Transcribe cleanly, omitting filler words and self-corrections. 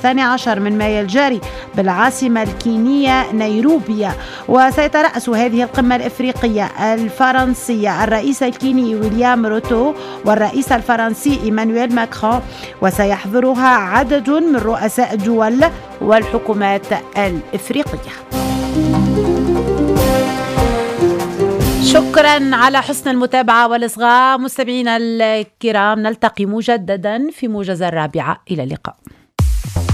12 من مايو الجاري بالعاصمة الكينية نيروبي. وسيترأس هذه القمة الإفريقية الفرنسية الرئيس الكيني ويليام روتو والرئيس الفرنسي إيمانويل ماكرون، وسيحضرها عدد من رؤساء الدول والحكومات الإفريقية. شكرا على حسن المتابعة والإصغاء مستمعينا الكرام، نلتقي مجددا في موجز 4. إلى اللقاء.